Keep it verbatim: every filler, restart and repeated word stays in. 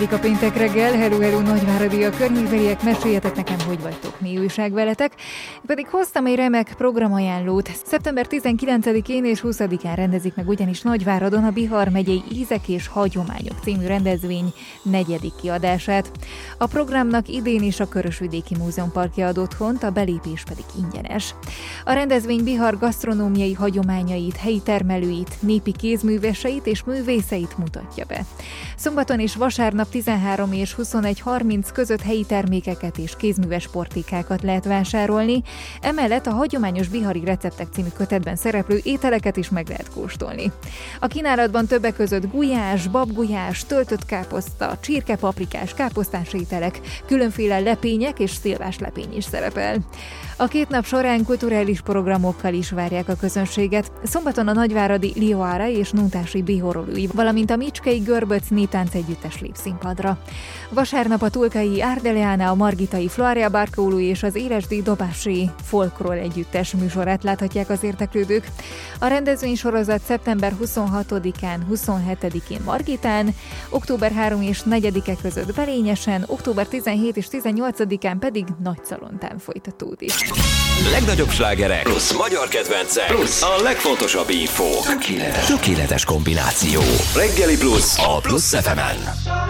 A péntek reggel, hello, hello, nagyváradi a környékbeliek, meséljetek nekem, hogy vagytok, mi újság veletek. Pedig hoztam egy remek programajánlót. szeptember tizenkilencedikén és huszadikán rendezik meg ugyanis Nagyváradon a Bihar megyei Ízek és Hagyományok című rendezvény negyedik kiadását. A programnak idén is a Körösvidéki Múzeumparkja ad otthont, a belépés pedig ingyenes. A rendezvény Bihar gasztronómiai hagyományait, helyi termelőit, népi kézműveseit és művészeit mutatja be. Szombaton és vasárnap tizenhárom és huszonegy harminc között helyi termékeket és kézműves portékákat lehet vásárolni, emellett a Hagyományos Bihari Receptek című kötetben szereplő ételeket is meg lehet kóstolni. A kínálatban többek között gulyás, babgulyás, töltött káposzta, csirkepaprikás, káposztás ételek, különféle lepények és szilvás lepény is szerepel. A két nap során kulturális programokkal is várják a közönséget. Szombaton a nagyváradi Lioára és Nuntási Bihorolói, valamint a Micskei Görböc néptánc együttes lép színpadra. Vasárnap a Tulkai Ardeleana, a Margitai Floria Barcaulú és az Élesdi Dobási Folkról együttes műsorát láthatják az érdeklődők. A rendezvénysorozat szeptember huszonhatodikán, huszonhetedikén Margitán, október harmadika és negyedike között Belényesen, október tizenhetedikén és tizennyolcadikán pedig Nagyszalontán folytatódik. Legnagyobb slágerek plusz magyar kedvencek plusz a legfontosabb info. Tökéletes. Tökéletes kombináció. Reggeli Plusz a Plusz ef emen.